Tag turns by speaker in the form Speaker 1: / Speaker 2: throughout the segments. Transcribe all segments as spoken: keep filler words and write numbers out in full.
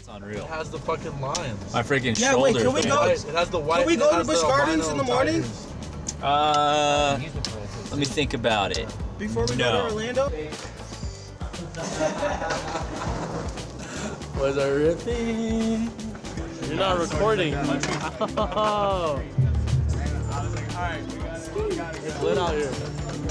Speaker 1: It's unreal.
Speaker 2: It has the fucking lions.
Speaker 1: My freaking
Speaker 3: yeah,
Speaker 1: shoulders.
Speaker 3: wait, can we
Speaker 1: man.
Speaker 3: go?
Speaker 2: It has the white.
Speaker 3: Can we go
Speaker 2: it
Speaker 3: to Busch Gardens in the morning?
Speaker 2: tigers.
Speaker 1: Uh, let me think about it.
Speaker 3: Before we
Speaker 1: no.
Speaker 3: go to Orlando?
Speaker 2: Was I ripping?
Speaker 4: You're not recording. Oh.
Speaker 2: It's lit out here.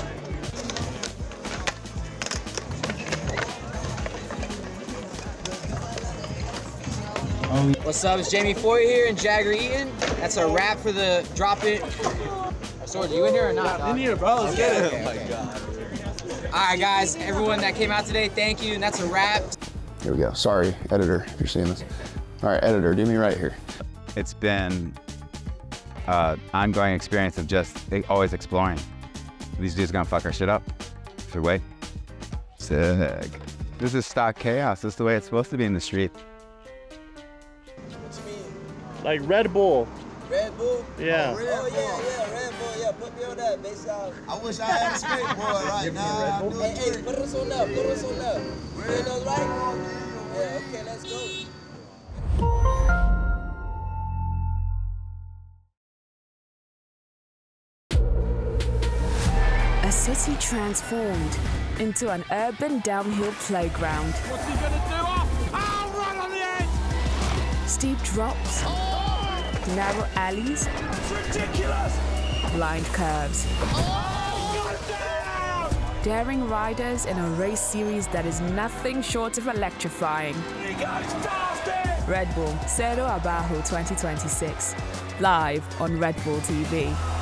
Speaker 5: What's up? It's Jamie Foy here and Jagger Eaton. That's a wrap for the drop it. Sword, you in here or not?
Speaker 2: In here, bro. Let's get it.
Speaker 5: Okay, okay. All right, guys. Everyone that came out today, thank you. And that's a wrap.
Speaker 6: Here we go. Sorry, editor, if you're seeing this. All right, editor, do me right here.
Speaker 7: It's been an ongoing experience of just always exploring. These dudes gonna fuck our shit up. If we wait. Sick. This is stock chaos. This is the way it's supposed to be in the street.
Speaker 3: What you mean?
Speaker 4: Like Red Bull.
Speaker 3: Red Bull?
Speaker 4: Yeah.
Speaker 3: Oh, yeah, yeah, Red Bull. Yeah, put me on that, base out. I wish I had a skateboard right now. Hey, hey, put us on up, put us on up. You know, right? Yeah, okay, let's go.
Speaker 8: A city transformed into an urban downhill playground.
Speaker 4: What's he gonna do? Oh, oh right on the edge!
Speaker 8: Steep drops,
Speaker 4: Oh,
Speaker 8: narrow alleys,
Speaker 4: it's ridiculous!
Speaker 8: blind curves.
Speaker 4: Oh, down!
Speaker 8: Daring riders in a race series that is nothing short of electrifying.
Speaker 4: You guys fast it!
Speaker 8: Red Bull Cerro Abajo twenty twenty-six, live on Red Bull T V.